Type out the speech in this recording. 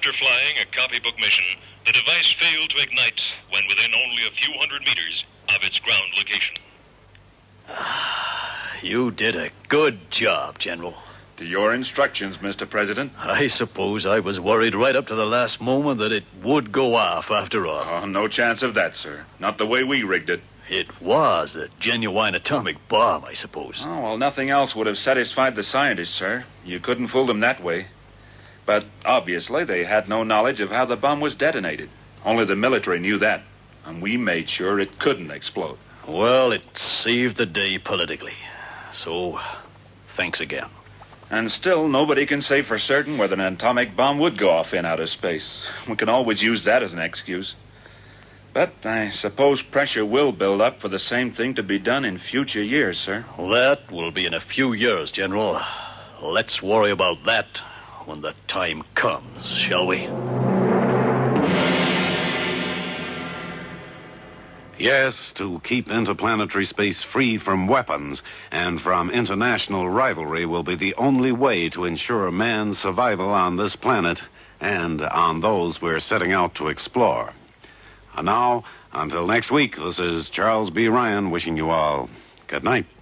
After flying a copybook mission, the device failed to ignite when within only a few hundred meters of its ground location. You did a good job, General. To your instructions, Mr. President. I suppose I was worried right up to the last moment that it would go off after all. Oh, no chance of that, sir. Not the way we rigged it. It was a genuine atomic bomb, I suppose. Oh, well, nothing else would have satisfied the scientists, sir. You couldn't fool them that way. But obviously they had no knowledge of how the bomb was detonated. Only the military knew that. And we made sure it couldn't explode. Well, it saved the day politically. So, thanks again. And still, nobody can say for certain whether an atomic bomb would go off in outer space. We can always use that as an excuse. But I suppose pressure will build up for the same thing to be done in future years, sir. That will be in a few years, General. Let's worry about that when the time comes, shall we? Yes, to keep interplanetary space free from weapons and from international rivalry will be the only way to ensure man's survival on this planet and on those we're setting out to explore. And now, until next week, this is Charles B. Ryan wishing you all good night.